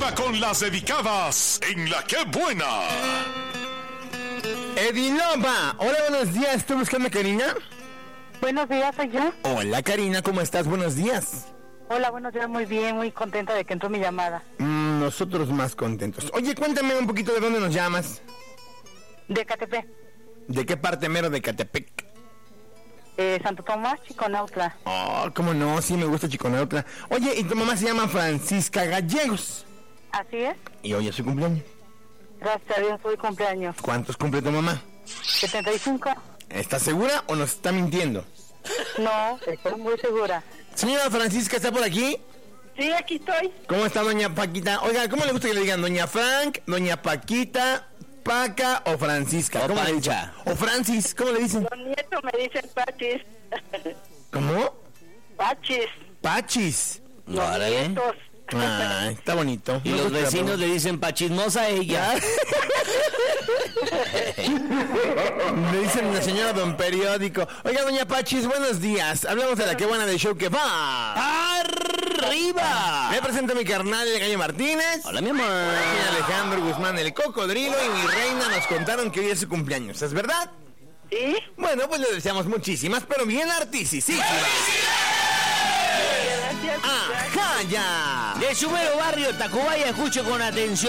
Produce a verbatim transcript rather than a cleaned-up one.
arriba con las dedicadas en La Que Buena. Edilova, hola, buenos días. ¿Estoy buscando a Karina? Buenos días, soy yo. Hola, Karina, ¿cómo estás? Buenos días. Hola, buenos días, muy bien, muy contenta de que entró mi llamada. Mm, nosotros más contentos. Oye, cuéntame un poquito de dónde nos llamas. De Catepec, ¿De qué parte mero de Catepec? eh, Santo Tomás, Chiconautla. Oh, cómo no, sí me gusta Chiconautla. Oye, y tu mamá se llama Francisca Gallegos. Así es, Y hoy es su cumpleaños. gracias a Dios, hoy cumpleaños. ¿Cuántos cumple tu mamá? setenta y cinco. ¿Estás segura o nos está mintiendo? No, estoy muy segura. Señora Francisca, ¿está por aquí? Sí, aquí estoy. ¿Cómo está doña Paquita? Oiga, ¿cómo le gusta que le digan? ¿Doña Frank, doña Paquita, Paca o Francisca? O ¿Cómo le Pancha. dicen? O Francis, ¿cómo le dicen? Los nietos me dicen Pachis. ¿Cómo? Pachis. Pachis. Los Órale. nietos. Ah, está bonito. Y Me los gusta la vecinos broma. le dicen pachismosa a ella. Le dicen la señora Don Periódico. Oiga, doña Pachis, buenos días. Hablamos de la que buena del show que va. ¡Arriba! Me presento a mi carnal, el Gallo Martínez. Hola, mi amor. Aquí Alejandro Guzmán, el cocodrilo, y mi reina nos contaron que hoy es su cumpleaños. ¿Es verdad? ¿Sí? Bueno, pues le deseamos muchísimas, pero bien artisísimas. Gracias. ¡Ajá, ya! De su mero barrio, Tacubaya, escucho con atención.